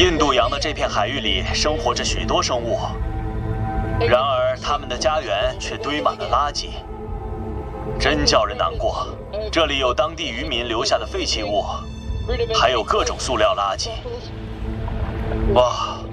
印度洋的这片海域里生活着许多生物，然而他们的家园却堆满了垃圾，真叫人难过。这里有当地渔民留下的废弃物，还有各种塑料垃圾。哇，